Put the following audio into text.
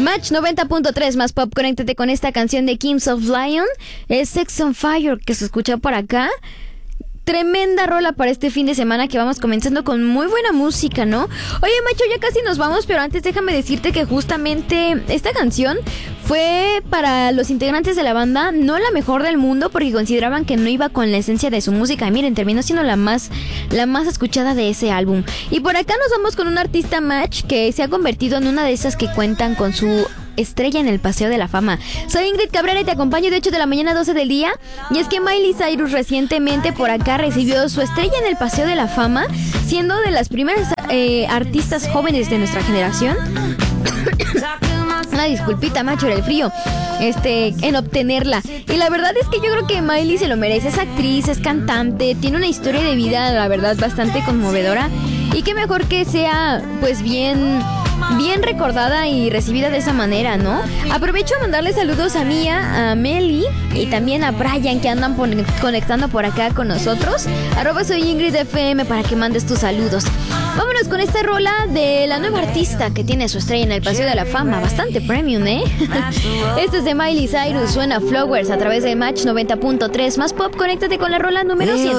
Match 90.3 más pop, conéctate con esta canción de Kings of Lion. Es Sex on Fire, que se escucha por acá. Tremenda rola para este fin de semana que vamos comenzando con muy buena música, ¿no? Oye, macho, ya casi nos vamos, pero antes déjame decirte que justamente esta canción fue para los integrantes de la banda no la mejor del mundo porque consideraban que no iba con la esencia de su música. Y miren, terminó siendo la más escuchada de ese álbum. Y por acá nos vamos con un artista Match que se ha convertido en una de esas que cuentan con su estrella en el Paseo de la Fama. Soy Ingrid Cabrera y te acompaño de 8 de la mañana a 12 del día. Y es que Miley Cyrus recientemente por acá recibió su estrella en el Paseo de la Fama, siendo de las primeras artistas jóvenes de nuestra generación. Una disculpita, macho, era el frío. En obtenerla. Y la verdad es que yo creo que Miley se lo merece. Es actriz, es cantante, tiene una historia de vida, la verdad, bastante conmovedora. Y qué mejor que sea, pues, bien recordada y recibida de esa manera, ¿no? Aprovecho a mandarle saludos a Mía, a Meli y también a Brian, que andan conectando por acá con nosotros. @soy Ingrid FM para que mandes tus saludos. Vámonos con esta rola de la nueva artista que tiene su estrella en el Paseo de la Fama. Bastante premium, ¿eh? Este es de Miley Cyrus, suena Flowers a través de Match 90.3 más pop. Conéctate con la rola número 100.